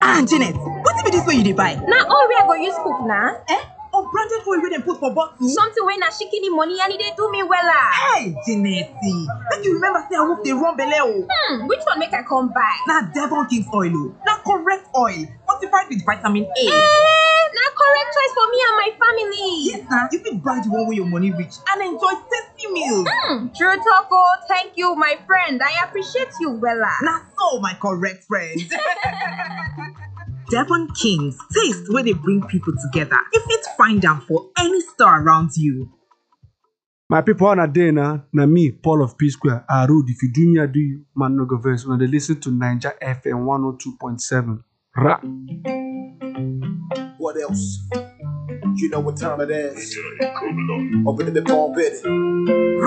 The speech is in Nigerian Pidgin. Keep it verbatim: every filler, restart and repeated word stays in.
Ah, Janet, what be this way you dey buy? Now all we are going to use cook now. Eh? Unbranded oil wey dem put for bottle? Something wey na shikini money and it dey do me wella. Hey, Janet, make you remember say I wolf dey run belle o. Hmm, which one make I come buy? Na Devon King's oil o. Na correct oil, fortified with vitamin A. Eh, na correct choice for me and my family. Yes, na. You fit buy the one wey your money reach and enjoy tasty meals. Hmm, true talk o. Thank you, my friend. I appreciate you wella. Na so, my correct friend. Devon King's, taste where they bring people together. You fit find them for any store around you. My people on a day now, na me, Paul of P Square, I rude. If you do me, I do you, man, no go verse. When they listen to Ninja F M one oh two point seven. Ra. What else? You know what time it is. Open the phone, baby.